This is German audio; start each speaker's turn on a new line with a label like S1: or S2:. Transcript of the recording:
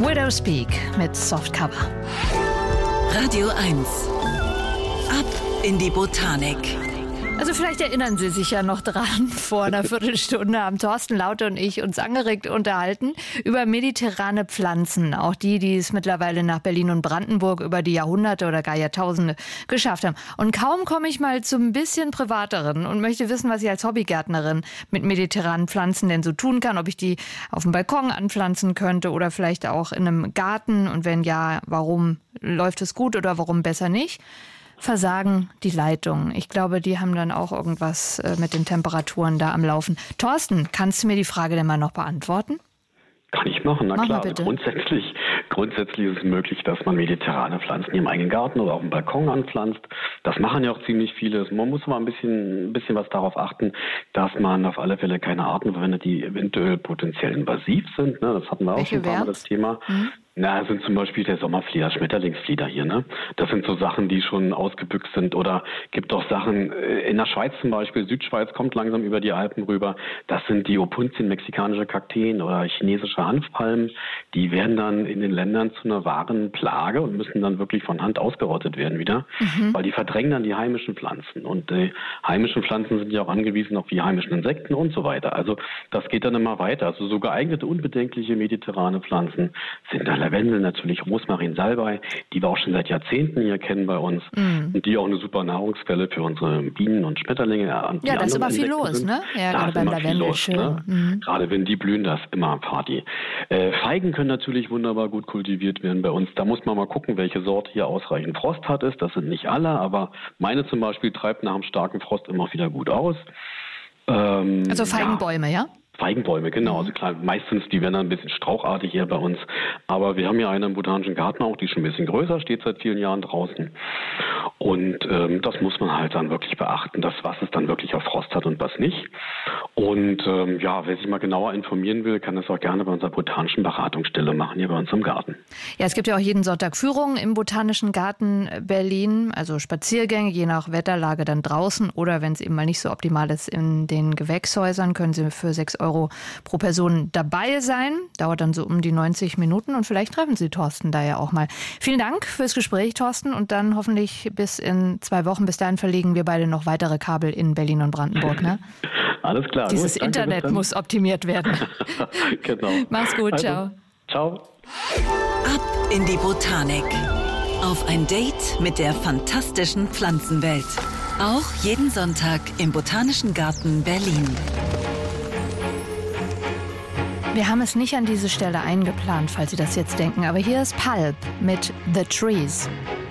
S1: Widow Speak mit Softcover.
S2: Radio 1. Ab in die Botanik.
S1: Also vielleicht erinnern Sie sich ja noch dran, vor einer Viertelstunde haben Thorsten Laute und ich uns angeregt unterhalten über mediterrane Pflanzen. Auch die es mittlerweile nach Berlin und Brandenburg über die Jahrhunderte oder gar Jahrtausende geschafft haben. Und kaum komme ich mal zum bisschen Privateren und möchte wissen, was ich als Hobbygärtnerin mit mediterranen Pflanzen denn so tun kann. Ob ich die auf dem Balkon anpflanzen könnte oder vielleicht auch in einem Garten. Und wenn ja, warum läuft es gut oder warum besser nicht? Versagen die Leitungen. Ich glaube, die haben dann auch irgendwas mit den Temperaturen da am Laufen. Thorsten, kannst du mir die Frage denn mal noch beantworten?
S3: Kann ich machen, na klar. Also grundsätzlich ist es möglich, dass man mediterrane Pflanzen im eigenen Garten oder auf dem Balkon anpflanzt. Das machen ja auch ziemlich viele. Man muss aber ein bisschen was darauf achten, dass man auf alle Fälle keine Arten verwendet, die eventuell potenziell invasiv sind. Ne? Das hatten wir auch schon ein paar Mal das Thema. Das sind zum Beispiel der Sommerflieder, Schmetterlingsflieder hier. Ne? Das sind so Sachen, die schon ausgebüxt sind. Oder gibt auch Sachen, in der Schweiz zum Beispiel, Südschweiz kommt langsam über die Alpen rüber. Das sind die Opuntien, mexikanische Kakteen oder chinesische Hanfpalmen. Die werden dann in den Ländern zu einer wahren Plage und müssen dann wirklich von Hand ausgerottet werden wieder. Weil die verdrängen dann die heimischen Pflanzen. Und die heimischen Pflanzen sind ja auch angewiesen auf die heimischen Insekten und so weiter. Also das geht dann immer weiter. Also so geeignete, unbedenkliche mediterrane Pflanzen sind da Lavendel, natürlich Rosmarin, Salbei, die wir auch schon seit Jahrzehnten hier kennen bei uns und die auch eine super Nahrungsquelle für unsere Bienen und Schmetterlinge.
S1: Ja, da ist immer viel los, ne? Ja, gerade beim Lavendel schön.
S3: Ne? Gerade wenn die blühen, da ist immer Party. Feigen können natürlich wunderbar gut kultiviert werden bei uns. Da muss man mal gucken, welche Sorte hier ausreichend Frost hat. Das sind nicht alle, aber meine zum Beispiel treibt nach einem starken Frost immer wieder gut aus.
S1: Also Feigenbäume, ja?
S3: Feigenbäume, genau. Also klar, meistens, die werden dann ein bisschen strauchartig hier bei uns. Aber wir haben ja eine im Botanischen Garten auch, die ist schon ein bisschen größer, steht seit vielen Jahren draußen. Und das muss man halt dann wirklich beachten, was es dann wirklich auf Frost hat und was nicht. Und wer sich mal genauer informieren will, kann das auch gerne bei unserer botanischen Beratungsstelle machen, hier bei uns im Garten.
S1: Ja, es gibt ja auch jeden Sonntag Führungen im Botanischen Garten Berlin, also Spaziergänge, je nach Wetterlage dann draußen oder wenn es eben mal nicht so optimal ist, in den Gewächshäusern, können Sie für 6 Euro pro Person dabei sein. Dauert dann so um die 90 Minuten und vielleicht treffen Sie Thorsten da ja auch mal. Vielen Dank fürs Gespräch, Thorsten, und dann hoffentlich bis in 2 Wochen. Bis dahin verlegen wir beide noch weitere Kabel in Berlin und Brandenburg. Ne?
S3: Alles klar.
S1: Dieses
S3: gut,
S1: Internet muss optimiert werden.
S3: Genau.
S1: Mach's gut, ciao.
S3: Ciao.
S2: Ab in die Botanik. Auf ein Date mit der fantastischen Pflanzenwelt. Auch jeden Sonntag im Botanischen Garten Berlin.
S1: Wir haben es nicht an diese Stelle eingeplant, falls Sie das jetzt denken, aber hier ist Pulp mit The Trees.